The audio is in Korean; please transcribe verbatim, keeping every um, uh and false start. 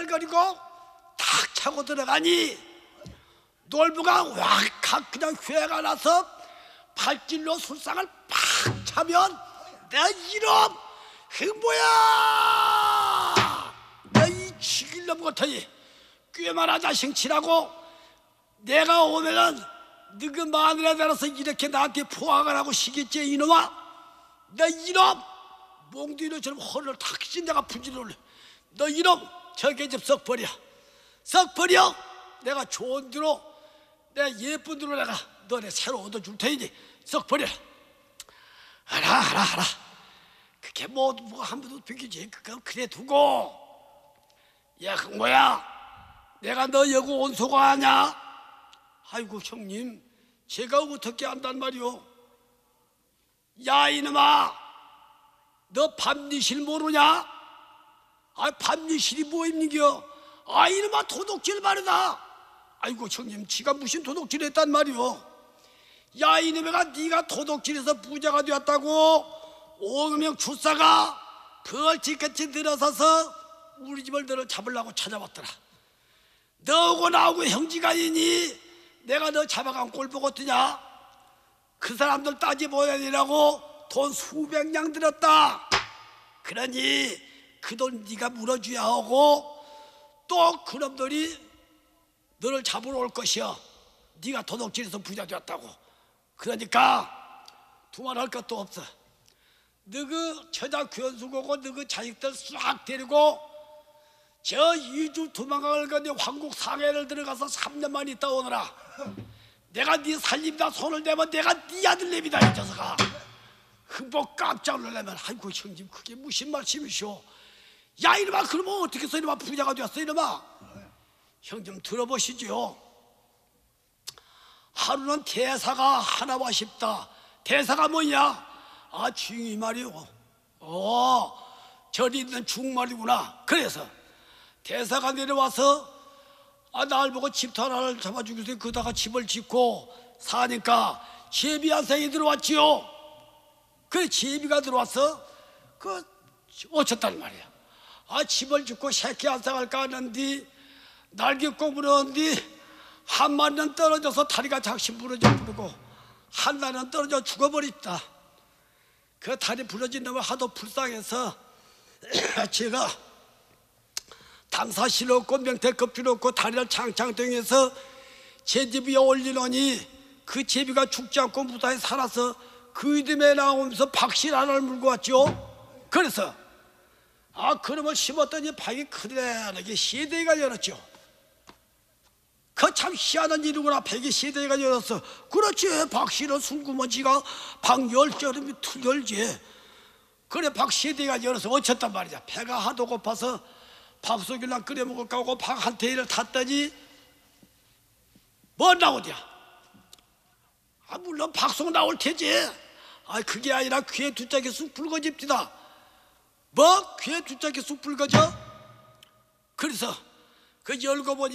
덜덜거리고 탁 차고 들어가니 놀부가 확 그냥 회가 나서 발길로 술상을 팍 차면 내 이놈 그 뭐야 내 이 죽일놈 같으니 꽤만한 자식 치라고 내가 오면은 너그 마늘에 따라서 이렇게 나한테 포항을 하고 시겠지 이놈아 너 이놈 몽둥이처럼 허리를 탁 찢은 내가 분지를 올려 너 이놈 저기 좀 썩 버려 썩 버려 내가 좋은 대로 내 예쁜 대로 내가 너네 새로 얻어줄 테니 썩 버려 알아 알아 알아 그게 뭐, 뭐 한 번도 비키지 그거 그래 두고 야 그 뭐야 내가 너 여기 온소가 아냐 아이고 형님 제가 어떻게 안단 말이오 야 이놈아 너 밤니실 모르냐 아 밤니실이 뭐입니겨 아 이놈아 도둑질 말이다 아이고 형님 지가 무슨 도둑질 했단 말이오 야 이놈아가 네가 도둑질해서 부자가 되었다고 오금형 주사가 벌칙같이 들어서서 우리 집을 너를 잡으려고 찾아왔더라 너하고 나하고 형제간이니 내가 너 잡아간 꼴 보고 뜨냐 그 사람들 따지 못하니라고 돈 수백 냥 들었다 그러니 그 돈 네가 물어줘야 하고 또 그놈들이 너를 잡으러 올 것이여 네가 도둑질해서 부자 되었다고 그러니까 두말할 것도 없어 너그 처자 견수고고 너그 자식들 싹 데리고 저 이주 도망갈 건데 황국 상해를 들어가서 삼 년만 있다 오너라 내가 네 살림다 손을 대면 내가 네 아들내미다 이 녀석아 흠뻑 깜짝 놀라면 아이고 형님 그게 무슨 말씀이시오 야 이놈아 그러면 어떻게 해서 이놈아 부자가 되었어 이놈아 형 좀 들어보시지요 하루는 대사가 하나와 싶다 대사가 뭐냐 아 중이 말이오 어 저리 있는 중말이구나 그래서 대사가 내려와서 아 날 보고 집터 하나를 잡아주기 위해서 그다가 집을 짓고 사니까 제비 한 생이 들어왔지요 그래 제비가 들어와서 그 어쨌단 말이야 아 집을 짓고 새끼 한 생을 까는디 날개 꼬부러는디 한 마리는 떨어져서 다리가 작심 부러져 부르고 한 마리는 떨어져 죽어버렸다 그 다리 부러진 놈을 하도 불쌍해서 제가 당사실 없고 명태껍 필요 없고 다리를 창창등해서 제 집 위에 올리노니 그 제비가 죽지 않고 무사히 살아서 그 이듬해 나오면서 박실 하나를 물고 왔죠 그래서 아 그놈을 심었더니 박이 크게 시대가 열었죠 그 참 희한한 일이구나 백이 시대가 열었어 그렇지 박실은 술구먼지가 박 열절이면 틀 열지 그래 박 시대가 열어서 어쨌단 말이야 배가 하도 고파서 밥속이나 끓여 먹을까 하고 박 한 테이를 탔더니 뭐 나오냐 아 물론 박송 나올 테지 아 그게 아니라 귀에 두 짝이 쑥 붉어집니다 뭐 귀에 두 짝이 쑥 붉어져 그래서 그 열고 보니